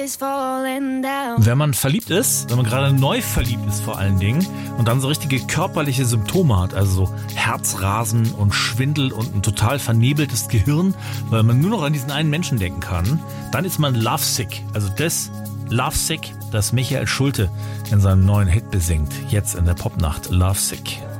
is falling down. Wenn man verliebt ist, wenn man gerade neu verliebt ist vor allen Dingen und dann so richtige körperliche Symptome hat, also so Herzrasen und Schwindel und ein total vernebeltes Gehirn, weil man nur noch an diesen einen Menschen denken kann, dann ist man lovesick. Also das Lovesick, das Michael Schulte in seinem neuen Hit besingt. Jetzt in der Popnacht Lovesick.